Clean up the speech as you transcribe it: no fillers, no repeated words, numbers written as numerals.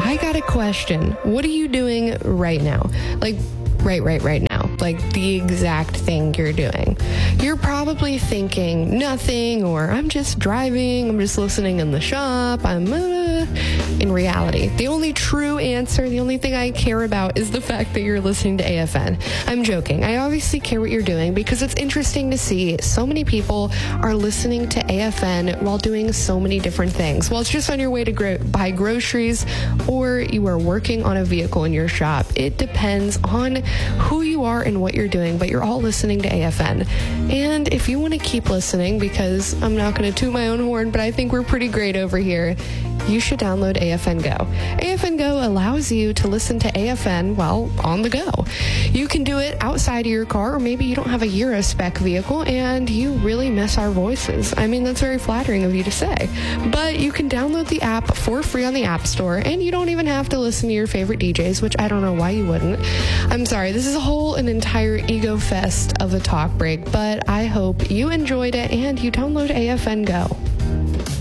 I got a question. What are you doing right now? Like, right now. Like, the exact thing you're doing. You're probably thinking nothing, or I'm just driving, I'm just listening in the shop, In reality, the only true answer, the only thing I care about is the fact that you're listening to AFN. I'm joking. I obviously care what you're doing because it's interesting to see so many people are listening to AFN while doing so many different things. Well, it's just on your way to buy groceries, or you are working on a vehicle in your shop. It depends on who you are and what you're doing, but you're all listening to AFN. And if you want to keep listening, because I'm not going to toot my own horn, but I think we're pretty great over here, you should download AFN Go. AFN Go allows you to listen to AFN while on the go. You can do it outside of your car, or maybe you don't have a Euro spec vehicle and you really miss our voices. I mean, that's very flattering of you to say. But you can download the app for free on the App Store, and you don't even have to listen to your favorite DJs, which I don't know why you wouldn't. I'm sorry, this is an entire ego fest of a talk break, but I hope you enjoyed it and you download AFN Go.